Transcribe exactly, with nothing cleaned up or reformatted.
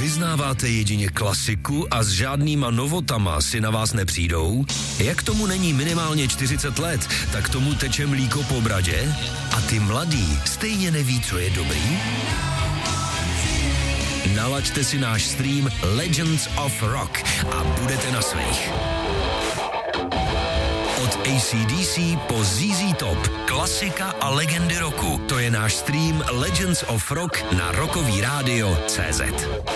Vyznáváte jedině klasiku a s žádnýma novotama si na vás nepřijdou? Jak tomu není minimálně čtyřicet let, tak tomu teče mlíko po bradě? A ty mladý stejně neví, co je dobrý? Nalaďte si náš stream Legends of Rock a budete na svých. Od A C D C po Z Z Top, klasika a legendy roku. To je náš stream Legends of Rock na rockový rádio tečka cé zet.